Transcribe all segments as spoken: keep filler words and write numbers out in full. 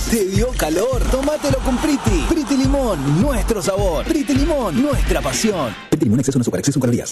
¿Te dio calor? Tómatelo con Priti. Priti Limón, nuestro sabor. Priti Limón, nuestra pasión. Priti Limón, exceso en azúcar, exceso en calorías.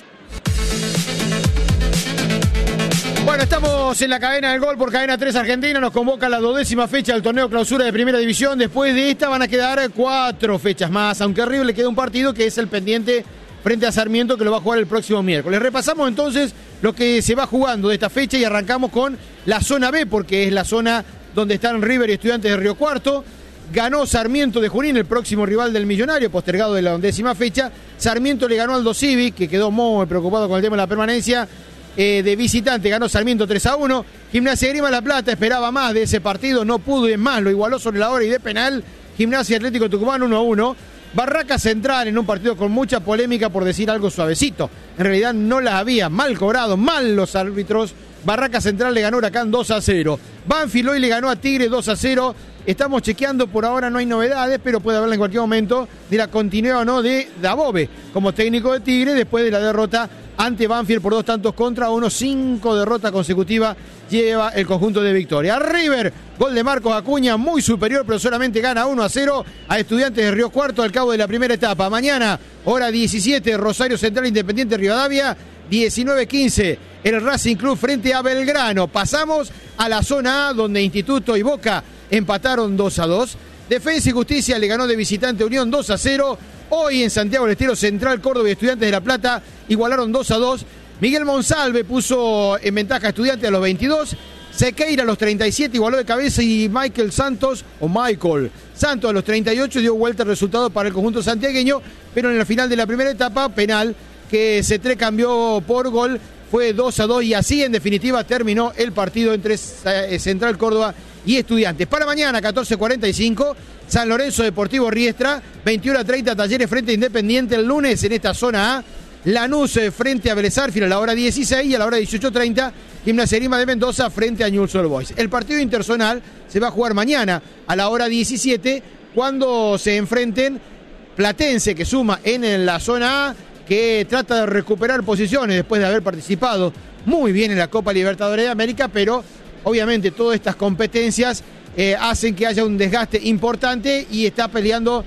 Bueno, estamos en la cadena del gol por Cadena tres Argentina. Nos convoca la duodécima fecha del torneo clausura de Primera División. Después de esta van a quedar cuatro fechas más, aunque a River le queda un partido que es el pendiente frente a Sarmiento, que lo va a jugar el próximo miércoles. Repasamos entonces lo que se va jugando de esta fecha y arrancamos con la zona B, porque es la zona donde están River y Estudiantes de Río Cuarto. Ganó Sarmiento de Junín, el próximo rival del Millonario, postergado de la undécima fecha. Sarmiento le ganó al Aldo Civi, que quedó muy preocupado con el tema de la permanencia. Eh, de visitante ganó Sarmiento tres a uno. Gimnasia de Grima La Plata esperaba más de ese partido, no pudo y es más, lo igualó sobre la hora y de penal. Gimnasia Atlético Tucumán uno a uno. Barraca Central en un partido con mucha polémica, por decir algo suavecito. En realidad no la había, mal cobrado, mal los árbitros. Barraca Central le ganó Huracán dos a cero. Banfield hoy le ganó a Tigre dos a cero. Estamos chequeando, por ahora no hay novedades, pero puede haberla en cualquier momento de la continuidad o no de Dabove como técnico de Tigre después de la derrota ante Banfield por dos tantos contra uno. Cinco derrotas consecutivas lleva el conjunto de Victoria. River, gol de Marcos Acuña, muy superior, pero solamente gana uno a cero a Estudiantes de Río Cuarto al cabo de la primera etapa. Mañana, hora diecisiete, Rosario Central Independiente Rivadavia, diecinueve quince, el Racing Club frente a Belgrano. Pasamos a la zona A, donde Instituto y Boca empataron dos a dos. Defensa y Justicia le ganó de visitante Unión dos a cero. Hoy en Santiago del Estero, Central Córdoba y Estudiantes de La Plata igualaron dos a dos. Miguel Monsalve puso en ventaja a Estudiantes a los veintidós. Sequeira a los treinta y siete igualó de cabeza y Michael Santos, o Michael Santos a los treinta y ocho dio vuelta el resultado para el conjunto santiagueño, pero en la final de la primera etapa, penal que Cetré cambió por gol, fue dos a dos y así en definitiva terminó el partido entre Central Córdoba y Estudiantes. Para mañana, catorce cuarenta y cinco, San Lorenzo Deportivo Riestra, veintiuno a treinta, Talleres frente a Independiente. El lunes en esta zona A, Lanús frente a Vélez Sarsfield a la hora dieciséis y a la hora dieciocho treinta, Gimnasia de Grima de Mendoza frente a Newell's Old Boys. El partido interzonal se va a jugar mañana a la hora diecisiete, cuando se enfrenten Platense, que suma en la zona A, que trata de recuperar posiciones después de haber participado muy bien en la Copa Libertadores de América, pero obviamente todas estas competencias eh, hacen que haya un desgaste importante y está peleando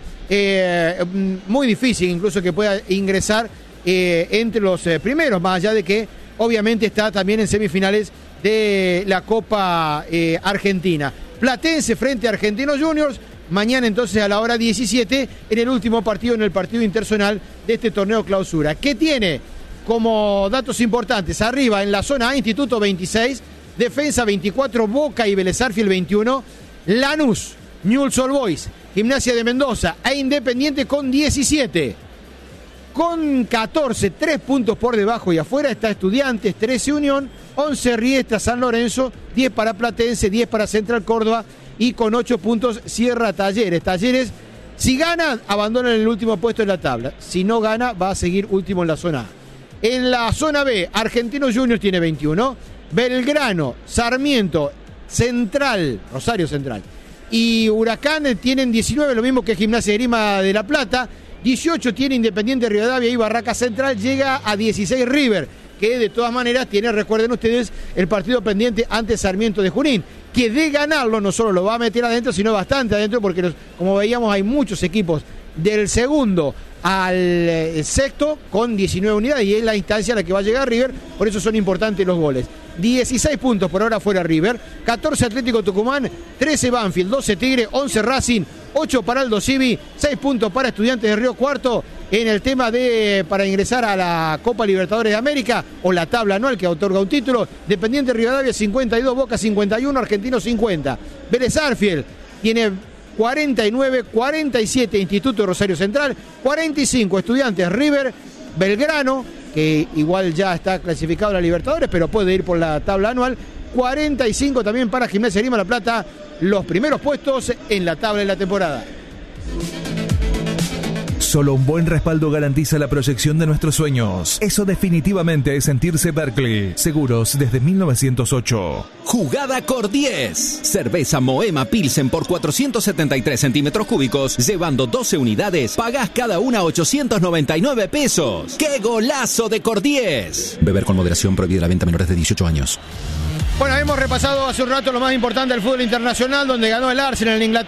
eh, muy difícil incluso que pueda ingresar eh, entre los eh, primeros, más allá de que obviamente está también en semifinales de la Copa eh, Argentina. Platense frente a Argentinos Juniors, mañana entonces a la hora diecisiete, en el último partido, en el partido interzonal de este torneo clausura. ¿Qué tiene como datos importantes? Arriba en la zona A, Instituto veintiséis, Defensa veinticuatro, Boca y Vélez Sarsfield veintiuno, Lanús, Newell's Old Boys, Gimnasia de Mendoza e Independiente con diecisiete. Con catorce, tres puntos por debajo y afuera está Estudiantes, trece Unión, once Riestra, San Lorenzo, diez para Platense, diez para Central Córdoba y con ocho puntos cierra Talleres. Talleres, si gana, abandona en el último puesto de la tabla. Si no gana, va a seguir último en la zona A. En la zona B, Argentinos Juniors tiene veintiuno, Belgrano, Sarmiento, Central, Rosario Central y Huracán tienen diecinueve, lo mismo que Gimnasia de Grima de La Plata. dieciocho tiene Independiente Rivadavia y Barraca Central. Llega a dieciséis River, que de todas maneras tiene, recuerden ustedes, el partido pendiente ante Sarmiento de Junín, que de ganarlo no solo lo va a meter adentro, sino bastante adentro, porque los, como veíamos hay muchos equipos del segundo al eh, sexto con diecinueve unidades y es la instancia a la que va a llegar River, por eso son importantes los goles. dieciséis puntos por ahora fuera River, catorce Atlético Tucumán, trece Banfield, doce Tigre, once Racing, ocho para Aldo Civi, seis puntos para Estudiantes de Río Cuarto. En el tema de para ingresar a la Copa Libertadores de América o la tabla anual que otorga un título, Independiente Rivadavia cincuenta y dos, Boca cincuenta y uno, Argentino cincuenta. Vélez Sarsfield tiene cuarenta y nueve, cuarenta y siete Instituto Rosario Central, cuarenta y cinco Estudiantes, River, Belgrano, que igual ya está clasificado a la Libertadores, pero puede ir por la tabla anual, cuarenta y cinco también para Gimnasia de Grima La Plata, los primeros puestos en la tabla de la temporada. Solo un buen respaldo garantiza la proyección de nuestros sueños. Eso definitivamente es sentirse Berkeley. Seguros desde mil novecientos ocho. Jugada Cor diez. Cerveza Moema Pilsen por cuatrocientos setenta y tres centímetros cúbicos. Llevando doce unidades, pagás cada una ochocientos noventa y nueve pesos. ¡Qué golazo de Cor diez! Beber con moderación, prohibida la venta a menores de dieciocho años. Bueno, hemos repasado hace un rato lo más importante del fútbol internacional, donde ganó el Arsenal en Inglaterra.